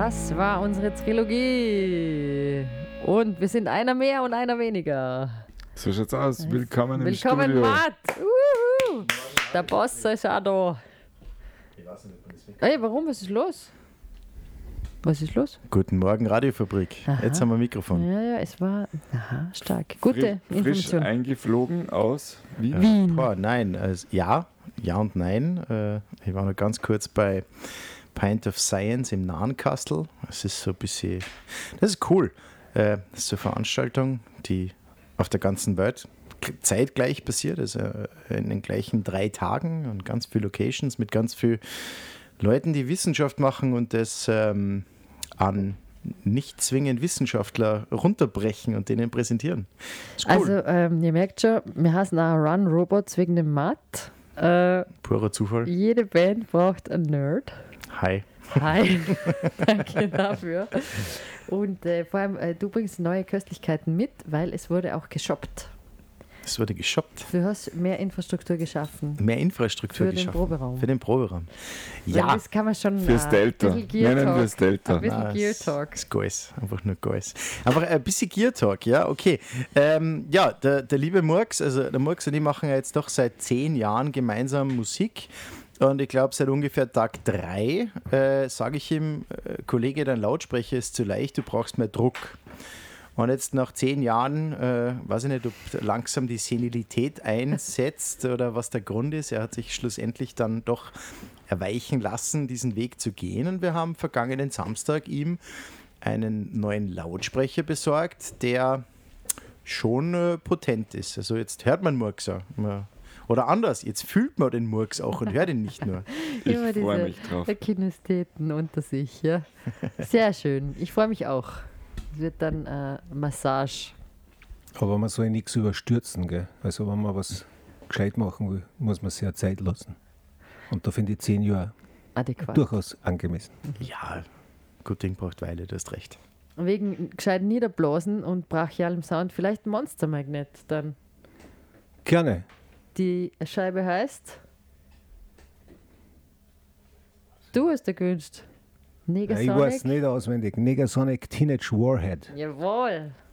Das war unsere Trilogie. Und wir sind einer mehr und einer weniger. So schaut's aus. Willkommen im Willkommen, Studio. Matt. Der Boss ist auch da. Ey, warum? Was ist los? Was ist los? Guten Morgen, Radiofabrik. Aha. Jetzt haben wir ein Mikrofon. Ja, es war stark. Gute Frisch Information. eingeflogen aus Wien. Wien. Boah, nein, ja und nein. Ich war noch ganz kurz bei Pint of Science im Nahenkastel. Das ist so ein bisschen, das ist cool. Das ist so eine Veranstaltung, die auf der ganzen Welt zeitgleich passiert, also in den gleichen 3 Tagen und ganz viele Locations mit ganz vielen Leuten, die Wissenschaft machen und das an nicht zwingend Wissenschaftler runterbrechen und denen präsentieren. Ist cool. Also, ihr merkt schon, wir heißen auch Run Robots wegen dem Matt. Purer Zufall. Jede Band braucht einen Nerd. Hi. Hi, danke dafür. Und vor allem, du bringst neue Köstlichkeiten mit, weil es wurde auch geshoppt. Es wurde geshoppt. Du hast mehr Infrastruktur geschaffen. Mehr Infrastruktur Für den geschaffen. Proberaum. Für den Proberaum. Weil Ja, das kann man schon Fürs Delta. ein bisschen Gear Nennen Talk. wir es Delta. Ein bisschen Nein, Gear es Talk. ist Geis. Einfach nur Geis. Aber ein bisschen Gear Talk, ja, okay. Ja, der liebe Murks, also der Murks und ich machen ja jetzt doch seit 10 Jahren gemeinsam Musik. Und ich glaube, seit ungefähr Tag 3 sage ich ihm, Kollege, dein Lautsprecher ist zu leicht, du brauchst mehr Druck. Und jetzt nach 10 Jahren, weiß ich nicht, ob langsam die Senilität einsetzt oder was der Grund ist. Er hat sich schlussendlich dann doch erweichen lassen, diesen Weg zu gehen. Und wir haben vergangenen Samstag ihm einen neuen Lautsprecher besorgt, der schon potent ist. Also jetzt hört man Murkser. Oder anders, jetzt fühlt man den Murks auch und hört ihn nicht nur. Ich Immer freue mich drauf. diese Kinestheten unter sich. Ja. Sehr schön. Ich freue mich auch. Es wird dann Massage. Aber man soll nichts überstürzen, gell? Also wenn man was gescheit machen will, muss man sich ja Zeit lassen. Und da finde ich 10 Jahre Adäquat. durchaus angemessen. Ja, gut Ding braucht Weile, du hast recht. Wegen gescheit Niederblasen und brachialem Sound vielleicht Monstermagnet dann. Gerne. Die Scheibe heißt. Du hast er gewünscht. Ich Negasonic. weiß nicht auswendig. Negasonic Teenage Warhead. Jawohl.